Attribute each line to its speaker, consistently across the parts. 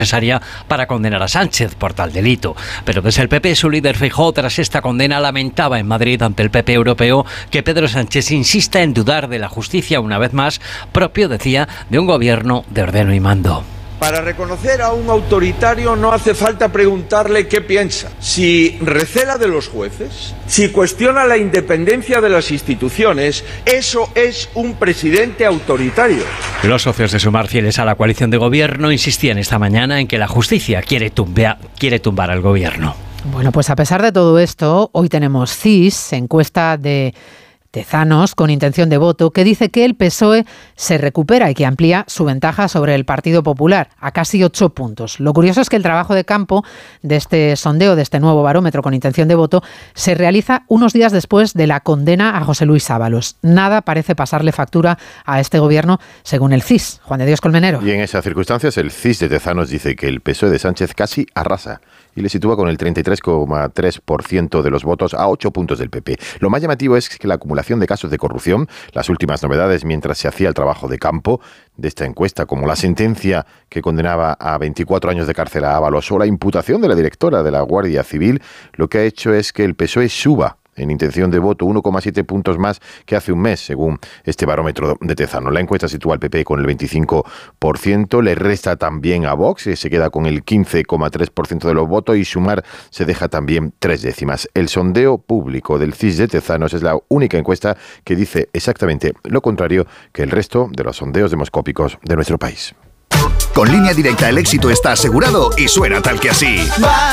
Speaker 1: necesaria para condenar a Sánchez por tal delito. Pero desde el PP, su líder Feijóo, tras esta condena, lamentaba en Madrid ante el PP europeo que Pedro Sánchez insista en dudar de la justicia una vez más, propio, decía, de un gobierno de ordeno y mando.
Speaker 2: Para reconocer a un autoritario no hace falta preguntarle qué piensa, si recela de los jueces, si cuestiona la independencia de las instituciones. Eso es un presidente autoritario.
Speaker 1: Los socios de Sumar, fieles a la coalición de gobierno, insistían esta mañana en que la justicia quiere tumbar al gobierno.
Speaker 3: Bueno, pues a pesar de todo esto, hoy tenemos CIS, encuesta de Tezanos con intención de voto, que dice que el PSOE se recupera y que amplía su ventaja sobre el Partido Popular a casi 8 puntos. Lo curioso es que el trabajo de campo de este sondeo, de este nuevo barómetro con intención de voto, se realiza unos días después de la condena a José Luis Ábalos. Nada parece pasarle factura a este gobierno, según el CIS. Juan de Dios Colmenero.
Speaker 4: Y en esas circunstancias, el CIS de Tezanos dice que el PSOE de Sánchez casi arrasa y le sitúa con el 33,3% de los votos a 8 puntos del PP. Lo más llamativo es que la acumulación de casos de corrupción, las últimas novedades mientras se hacía el trabajo de campo de esta encuesta, como la sentencia que condenaba a 24 años de cárcel a Ábalos o la imputación de la directora de la Guardia Civil, lo que ha hecho es que el PSOE suba en intención de voto 1,7 puntos más que hace un mes, según este barómetro de Tezanos. La encuesta sitúa al PP con el 25%, le resta también a Vox, se queda con el 15,3% de los votos, y Sumar se deja también 3 décimas. El sondeo público del CIS de Tezanos es la única encuesta que dice exactamente lo contrario que el resto de los sondeos demoscópicos de nuestro país.
Speaker 5: Con Línea Directa el éxito está asegurado y suena tal que así.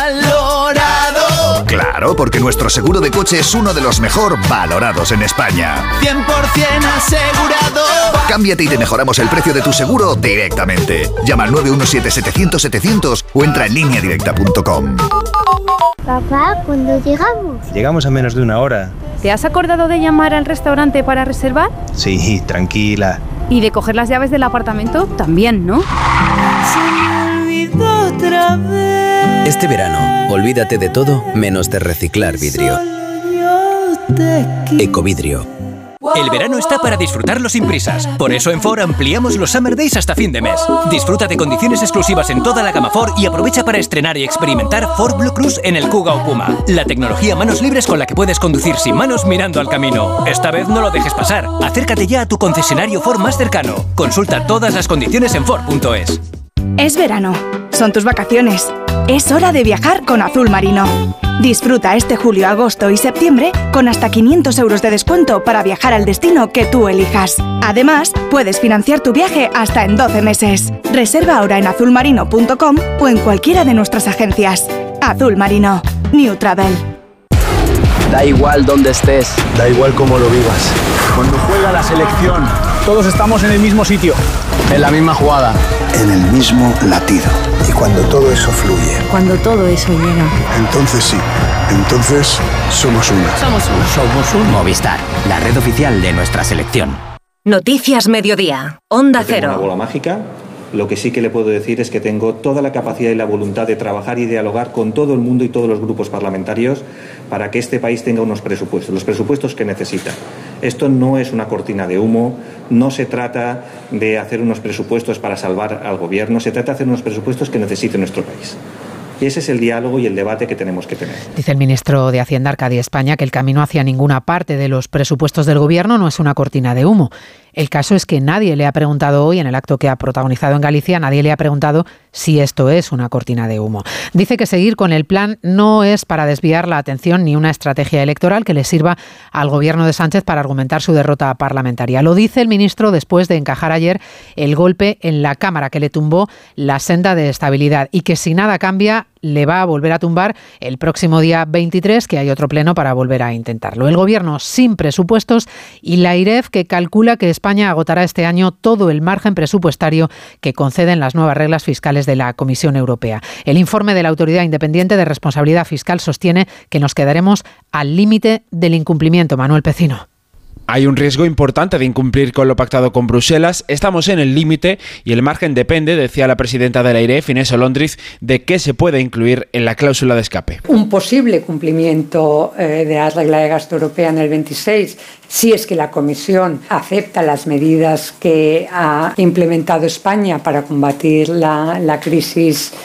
Speaker 5: ¡Valorado! Claro, porque nuestro seguro de coche es uno de los mejor valorados en España.
Speaker 6: 100% asegurado.
Speaker 5: Cámbiate y te mejoramos el precio de tu seguro directamente. Llama al 917-700-700 o entra en lineadirecta.com.
Speaker 7: Papá, ¿cuándo llegamos?
Speaker 8: Llegamos a menos de una hora.
Speaker 9: ¿Te has acordado de llamar al restaurante para reservar?
Speaker 8: Sí, tranquila.
Speaker 9: ¿Y de coger las llaves del apartamento? También, ¿no?
Speaker 6: Se me olvidó otra vez.
Speaker 10: Este verano, olvídate de todo menos de reciclar vidrio. Ecovidrio.
Speaker 11: El verano está para disfrutarlo sin prisas. Por eso en Ford ampliamos los Summer Days hasta fin de mes. Disfruta de condiciones exclusivas en toda la gama Ford y aprovecha para estrenar y experimentar Ford Blue Cruise en el Kuga o Puma. La tecnología manos libres con la que puedes conducir sin manos mirando al camino. Esta vez no lo dejes pasar. Acércate ya a tu concesionario Ford más cercano. Consulta todas las condiciones en Ford.es.
Speaker 12: Es verano. Son tus vacaciones. Es hora de viajar con Azul Marino. Disfruta este julio, agosto y septiembre con hasta 500 euros de descuento para viajar al destino que tú elijas. Además, puedes financiar tu viaje hasta en 12 meses. Reserva ahora en azulmarino.com o en cualquiera de nuestras agencias. Azul Marino. New Travel.
Speaker 13: Da igual dónde estés.
Speaker 14: Da igual cómo lo vivas.
Speaker 15: Cuando juega la selección, todos estamos en el mismo sitio.
Speaker 13: En la misma jugada.
Speaker 14: En el mismo latido. Y cuando todo eso fluye.
Speaker 9: Cuando todo eso llega.
Speaker 14: Entonces sí. Entonces somos uno.
Speaker 16: Somos un Movistar, la red oficial de nuestra selección.
Speaker 17: Noticias Mediodía. Onda Cero.
Speaker 18: No tengo una bola mágica. Lo que sí que le puedo decir es que tengo toda la capacidad y la voluntad de trabajar y dialogar con todo el mundo y todos los grupos parlamentarios para que este país tenga unos presupuestos, los presupuestos que necesita. Esto no es una cortina de humo, no se trata de hacer unos presupuestos para salvar al gobierno, se trata de hacer unos presupuestos que necesite nuestro país. Y ese es el diálogo y el debate que tenemos que tener.
Speaker 3: Dice el ministro de Hacienda, Arcadio España, que el camino hacia ninguna parte de los presupuestos del gobierno no es una cortina de humo. El caso es que nadie le ha preguntado hoy, en el acto que ha protagonizado en Galicia, nadie le ha preguntado si esto es una cortina de humo. Dice que seguir con el plan no es para desviar la atención ni una estrategia electoral que le sirva al gobierno de Sánchez para argumentar su derrota parlamentaria. Lo dice el ministro después de encajar ayer el golpe en la Cámara que le tumbó la senda de estabilidad y que si nada cambia le va a volver a tumbar el próximo día 23, que hay otro pleno para volver a intentarlo. El gobierno sin presupuestos y la IREF que calcula que España agotará este año todo el margen presupuestario que conceden las nuevas reglas fiscales de la Comisión Europea. El informe de la Autoridad Independiente de Responsabilidad Fiscal sostiene que nos quedaremos al límite del incumplimiento. Manuel Pecino.
Speaker 19: Hay un riesgo importante de incumplir con lo pactado con Bruselas. Estamos en el límite y el margen depende, decía la presidenta de la IREF, Inés Olondriz, de qué se puede incluir en la cláusula de escape.
Speaker 20: Un posible cumplimiento de la regla de gasto europea en el 26, si es que la Comisión acepta las medidas que ha implementado España para combatir la crisis